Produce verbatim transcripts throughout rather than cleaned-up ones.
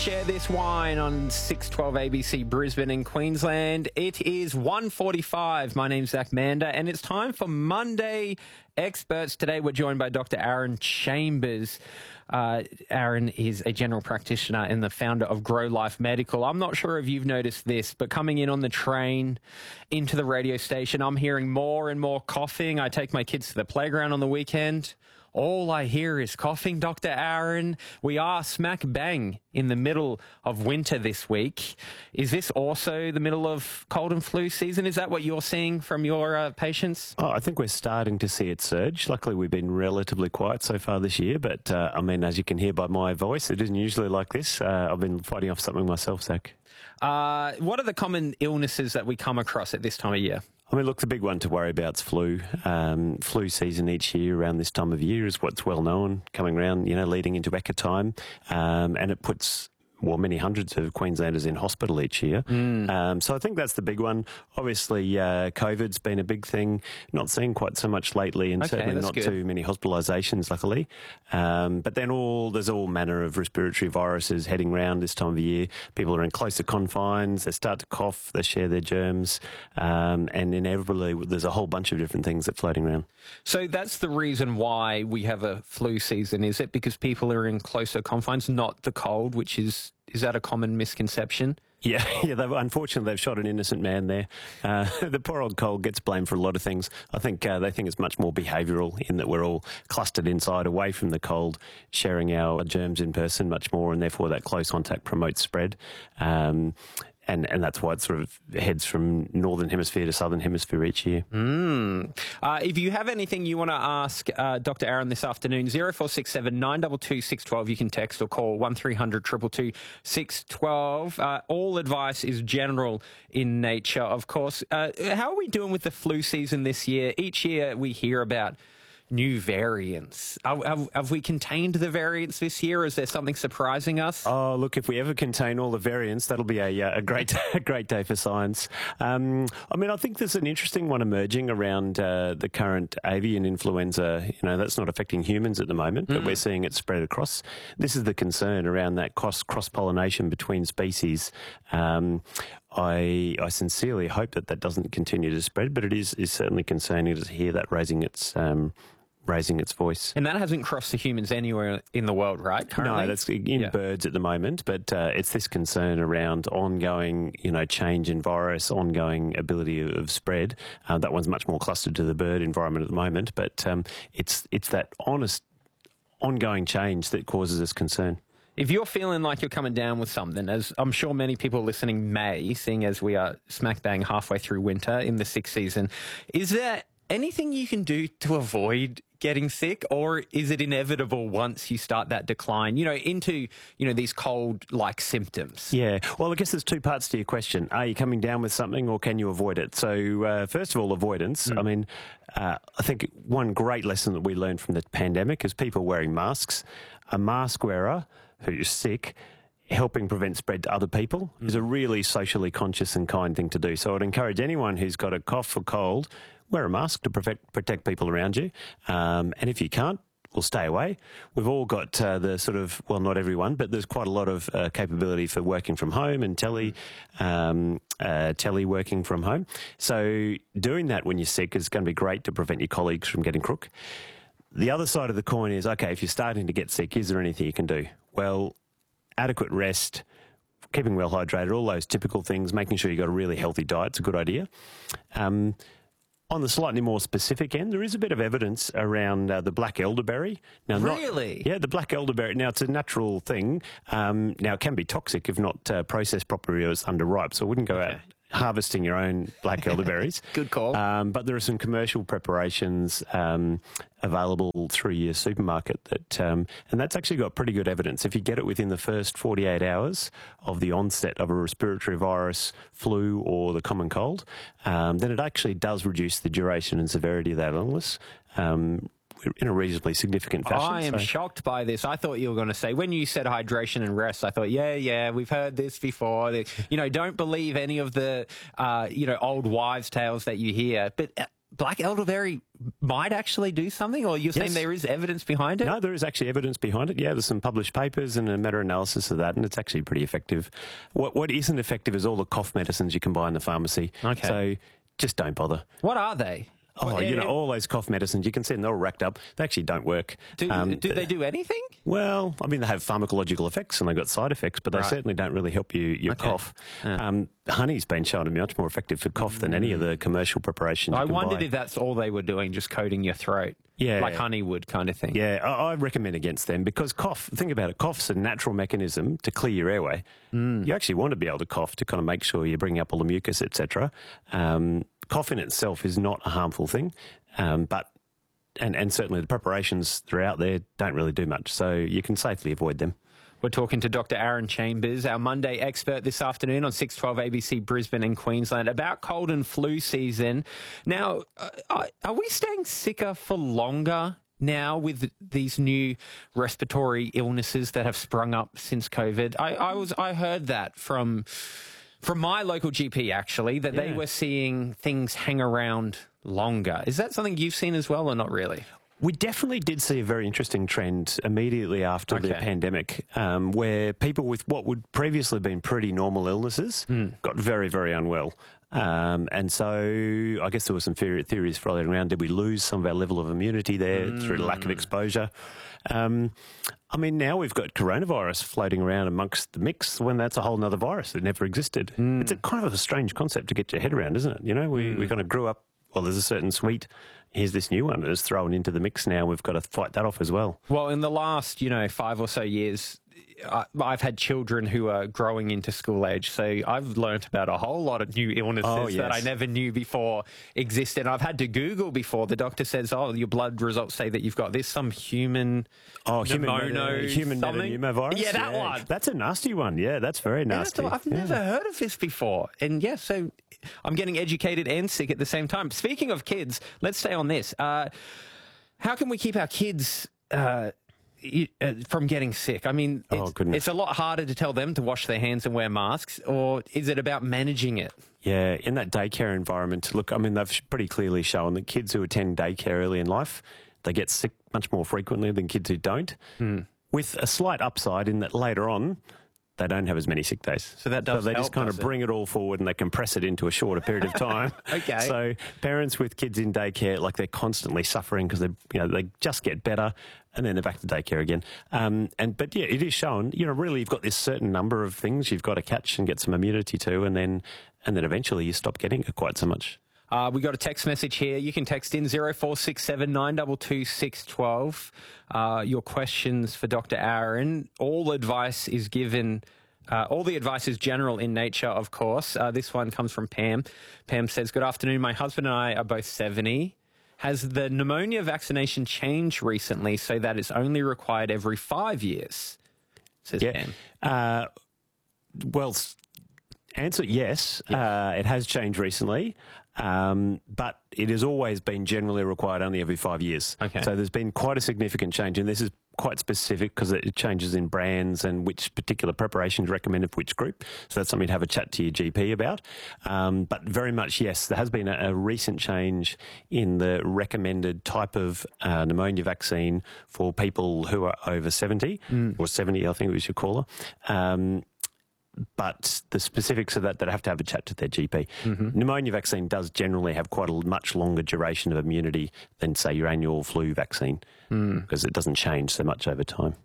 Share This Wine on six twelve A B C Brisbane in Queensland. It is one forty-five. My name's Zach Mander, and it's time for Monday Experts. Today we're joined by Doctor Aaron Chambers. Uh, Aaron is a general practitioner and the founder of Grow Life Medical. I'm not sure if you've noticed this, but coming in on the train into the radio station, I'm hearing more and more coughing. I take my kids to the playground on the weekend. All I hear is coughing, Doctor Aaron. We are smack bang in the middle of winter this week. Is this also the middle of cold and flu season? Is that what you're seeing from your uh, patients? Oh, I think we're starting to see it surge. Luckily, we've been relatively quiet so far this year, but uh, I mean, as you can hear by my voice, it isn't usually like this. Uh, I've been fighting off something myself, Zach. Uh, what are the common illnesses that we come across at this time of year? I mean, look, the big one to worry about is flu. Um, flu season each year around this time of year is what's well known, coming around, you know, leading into Eka time. Um, and it puts, well, many hundreds of Queenslanders in hospital each year. Mm. Um, so I think that's the big one. Obviously, uh, COVID's been a big thing. Not seeing quite so much lately, and okay, certainly not good. too many hospitalisations, luckily. Um, but then all there's all manner of respiratory viruses heading around this time of year. People are in closer confines. They start to cough. They share their germs. Um, and inevitably, there's a whole bunch of different things that are floating around. So that's the reason why we have a flu season, is it? Because people are in closer confines, not the cold, which is... Is that a common misconception? Yeah, yeah. They've, unfortunately, they've shot an innocent man there. Uh, the poor old cold gets blamed for a lot of things. I think uh, they think it's much more behavioural in that we're all clustered inside, away from the cold, sharing our germs in person much more, and therefore that close contact promotes spread. Um, And, and that's why it sort of heads from Northern Hemisphere to Southern Hemisphere each year. Mm. Uh, if you have anything you want to ask uh, Doctor Aaron this afternoon, zero four six seven, nine two two, six one two, you can text or call one three hundred, two two two, six one two. Uh, all advice is general in nature, of course. Uh, how are we doing with the flu season this year? Each year we hear about new variants. Have, have, have we contained the variants this year? Or is there something surprising us? Oh, look, if we ever contain all the variants, that'll be a, a great a great day for science. Um, I mean, I think there's an interesting one emerging around uh, the current avian influenza. You know, that's not affecting humans at the moment, but mm. we're seeing it spread across. This is the concern around that cross, cross-pollination between species. Um, I, I sincerely hope that that doesn't continue to spread, but it is, is certainly concerning to hear that raising its um, raising its voice. And that hasn't crossed to humans anywhere in the world, right, currently? No, that's in yeah. birds at the moment, but uh, it's this concern around ongoing, you know, change in virus, ongoing ability of spread. Uh, that one's much more clustered to the bird environment at the moment, but um, it's it's that honest, ongoing change that causes us concern. If you're feeling like you're coming down with something, as I'm sure many people listening may, seeing as we are smack bang halfway through winter in the sick season, is there anything you can do to avoid getting sick, or is it inevitable once you start that decline, you know, into, you know, these cold-like symptoms? Yeah. Well, I guess there's two parts to your question. Are you coming down with something, or can you avoid it? So, uh, first of all, avoidance. Mm. I mean, uh, I think one great lesson that we learned from the pandemic is people wearing masks. A mask wearer who's sick, helping prevent spread to other people, mm. is a really socially conscious and kind thing to do. So I'd encourage anyone who's got a cough or cold, wear a mask to protect, protect people around you. Um, and if you can't, well, stay away. We've all got uh, the sort of, well, not everyone, but there's quite a lot of uh, capability for working from home and tele, um, uh, tele working from home. So doing that when you're sick is going to be great to prevent your colleagues from getting crook. The other side of the coin is, okay, if you're starting to get sick, is there anything you can do? Well, adequate rest, keeping well hydrated, all those typical things, making sure you've got a really healthy diet is a good idea. Um, on the slightly more specific end, there is a bit of evidence around uh, the black elderberry. Now, really? Not, yeah, the black elderberry. Now, it's a natural thing. Um, now, it can be toxic if not uh, processed properly or it's underripe, so I wouldn't go okay. out harvesting your own black elderberries. Good call. Um, but there are some commercial preparations um, available through your supermarket that, um, and that's actually got pretty good evidence. If you get it within the first forty-eight hours of the onset of a respiratory virus, flu, or the common cold, um, then it actually does reduce the duration and severity of that illness. Um, in a reasonably significant fashion. I am so. shocked by this. I thought you were going to say, when you said hydration and rest, I thought, yeah, yeah, we've heard this before. You know, don't believe any of the, uh, you know, old wives' tales that you hear. But black elderberry might actually do something, or you're saying Yes. there is evidence behind it? No, there is actually evidence behind it. Yeah, there's some published papers and a meta-analysis of that, and it's actually pretty effective. What What isn't effective is all the cough medicines you can buy in the pharmacy. Okay. So just don't bother. What are they? Oh, you know, all those cough medicines, you can see them, they're all racked up. They actually don't work. Do, Um, do they do anything? Well, I mean, they have pharmacological effects and they've got side effects, but they Right. certainly don't really help you your Okay. cough. Yeah. Um, honey's been shown to be much more effective for cough than any of the commercial preparations I you can wondered buy. if that's all they were doing, just coating your throat. Yeah. Like honey would kind of thing. Yeah, I, I recommend against them because cough, think about it, cough's a natural mechanism to clear your airway. Mm. You actually want to be able to cough to kind of make sure you're bringing up all the mucus, et cetera. Um, cough in itself is not a harmful thing, um, but and, and certainly the preparations that are out there don't really do much, so you can safely avoid them. We're talking to Doctor Aaron Chambers, our Monday expert this afternoon on six twelve A B C Brisbane and Queensland, about cold and flu season. Now, uh, are we staying sicker for longer now with these new respiratory illnesses that have sprung up since COVID? I, I was I heard that from from my local G P, actually, that they Yeah. were seeing things hang around longer. Is that something you've seen as well, or not really? We definitely did see a very interesting trend immediately after the Okay. pandemic, um, where people with what would previously have been pretty normal illnesses got very, very unwell. Um, and so I guess there were some theory- theories floating around. Did we lose some of our level of immunity there through lack of exposure? Um, I mean, now we've got coronavirus floating around amongst the mix when that's a whole other virus that never existed. It's a kind of a strange concept to get your head around, isn't it? You know, we, we kind of grew up, well, there's a certain sweet, here's this new one that's thrown into the mix now. We've got to fight that off as well. Well, in the last, you know, five or so years, I, I've had children who are growing into school age. So I've learnt about a whole lot of new illnesses Oh, that I yes. never knew before existed. I've had to Google before. The doctor says, oh, your blood results say that you've got this, some human Oh, human, pneumono meta, human something. metapneumovirus? Yeah, that one. That's a nasty one. Yeah, that's very And I nasty. thought, I've Yeah. never heard of this before. And yeah, so I'm getting educated and sick at the same time. Speaking of kids, let's stay on this. Uh, how can we keep our kids uh, y- uh, from getting sick? I mean, Oh, it's, goodness. it's a lot harder to tell them to wash their hands and wear masks, or is it about managing it? Yeah, in that daycare environment, look, I mean, they've pretty clearly shown that kids who attend daycare early in life, they get sick much more frequently than kids who don't, with a slight upside in that later on, they don't have as many sick days. So that does they help, just kind does of it? bring it all forward and they compress it into a shorter period of time. Okay. So parents with kids in daycare, like they're constantly suffering because they, you know, they just get better and then they're back to daycare again. Um, and but yeah, it is shown. You know, really, you've got this certain number of things you've got to catch and get some immunity to, and then and then eventually you stop getting it quite so much. Uh, we got a text message here. You can text in zero four six seven nine two two six one two. Uh, your questions for Doctor Aaron. All advice is given. Uh, all the advice is general in nature, of course. Uh, this one comes from Pam. Pam says, good afternoon. My husband and I are both seventy. Has the pneumonia vaccination changed recently so that it's only required every five years? Says Yeah. Pam. Uh, well, s- answer yes. Uh, it has changed recently, um, but it has always been generally required only every five years. Okay. So there's been quite a significant change, and this is quite specific because it changes in brands and which particular preparations recommended for which group. So that's something to have a chat to your G P about. Um, but very much, yes, there has been a, a recent change in the recommended type of uh, pneumonia vaccine for people who are over seventy, or seventy, I think we should call her. Um, but the specifics of that, that have to have a chat to their G P. Pneumonia vaccine does generally have quite a much longer duration of immunity than, say, your annual flu vaccine, because it doesn't change so much over time.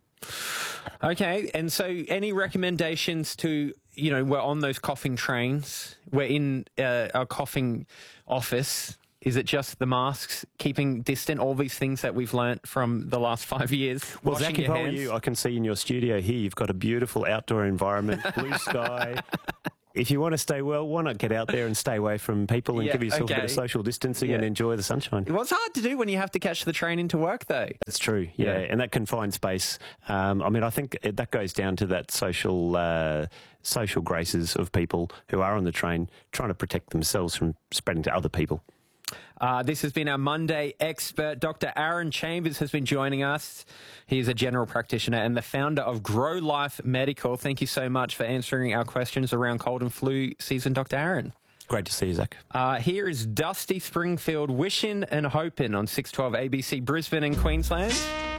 Okay, and so any recommendations to, you know, we're on those coughing trains, we're in uh, our coughing office. Is it just the masks, keeping distant, all these things that we've learnt from the last five years? Well, washing Zach, if your I were hands? you, I can see in your studio here, you've got a beautiful outdoor environment, blue sky. If you want to stay well, why not get out there and stay away from people and Yeah, give yourself a bit okay. of social distancing Yeah. and enjoy the sunshine? Well, it's hard to do when you have to catch the train into work, though. That's true, yeah. Yeah. And that confined space, um, I mean, I think it, that goes down to that social uh, social graces of people who are on the train trying to protect themselves from spreading to other people. Uh, this has been our Monday expert. Doctor Aaron Chambers has been joining us. He's a general practitioner and the founder of Grow Life Medical. Thank you so much for answering our questions around cold and flu season, Doctor Aaron. Great to see you, Zach. Uh, here is Dusty Springfield wishing and hoping on six twelve A B C Brisbane and Queensland.